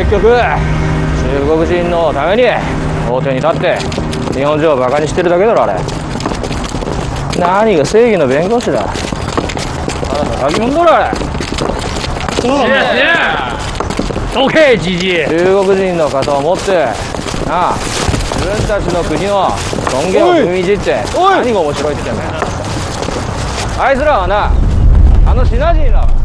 結局中国人のために表に立って日本人をバカにしてるだけだろ。あれ何が正義の弁護士だ。ただの先物だろあれ。 そうだね。どけじじい。 中国人の肩を持ってなあ、自分たちの国の尊厳を踏みにじって何が面白いって言ってんだよ。あいつらはな、あのシナ人だ。